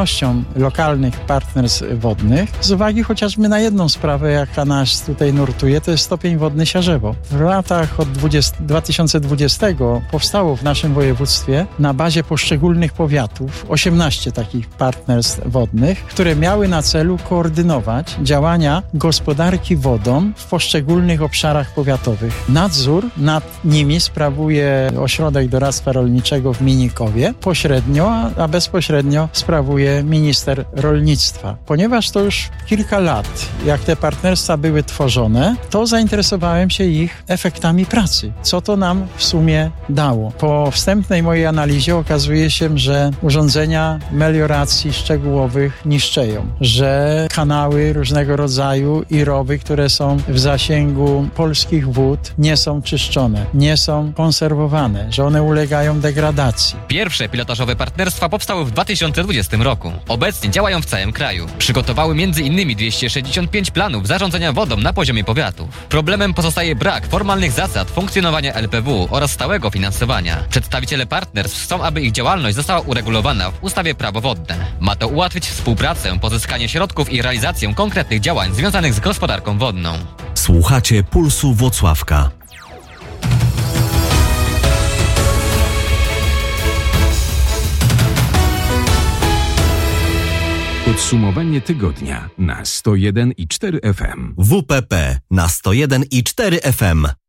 działalnością lokalnych partnerstw wodnych z uwagi chociażby na jedną sprawę, jaka nas tutaj nurtuje, to jest stopień wodny Siarzewo. W latach od 2020 powstało w naszym województwie na bazie poszczególnych powiatów 18 takich partnerstw wodnych, które miały na celu koordynować działania gospodarki wodą w poszczególnych obszarach powiatowych. Nadzór nad nimi sprawuje Ośrodek Doradztwa Rolniczego w Minikowie pośrednio, a bezpośrednio sprawuje minister rolnictwa. Ponieważ to już kilka lat, jak te partnerstwa były tworzone, to zainteresowałem się ich efektami pracy. Co to nam w sumie dało? Po wstępnej mojej analizie okazuje się, że urządzenia melioracji szczegółowych niszczeją, że kanały różnego rodzaju i rowy, które są w zasięgu polskich wód, nie są czyszczone, nie są konserwowane, że one ulegają degradacji. Pierwsze pilotażowe partnerstwa powstały w 2020 roku. Obecnie działają w całym kraju. Przygotowały m.in. 265 planów zarządzania wodą na poziomie powiatów. Problemem pozostaje brak formalnych zasad funkcjonowania LPW oraz stałego finansowania. Przedstawiciele partnerstw chcą, aby ich działalność została uregulowana w ustawie Prawo wodne. Ma to ułatwić współpracę, pozyskanie środków i realizację konkretnych działań związanych z gospodarką wodną. Słuchacie Pulsu Włocławka. Podsumowanie tygodnia na 101,4 FM. WPP na 101,4 FM.